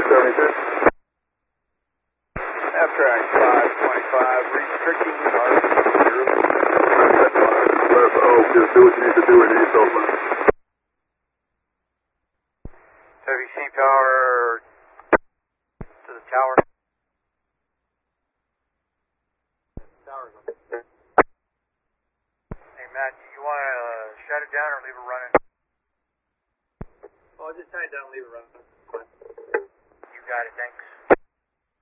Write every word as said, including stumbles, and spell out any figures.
seventy-two. F-track five twenty-five, restricting our zero. Left Oak, just do what you need to do in the East Oakland. Heavy C power to the tower. Tower's up. Hey Matt, do you want to uh, shut it down or leave it running? Oh, I'll just turn it down and leave it running. You got it, thanks.